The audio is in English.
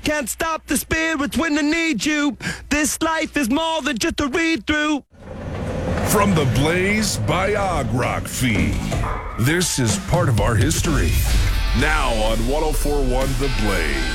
Can't stop the spirits when they need you. This life is more than just a read-through. From the Blaze by Og Rock feed. This is part of our history. Now on 104.1 The Blaze.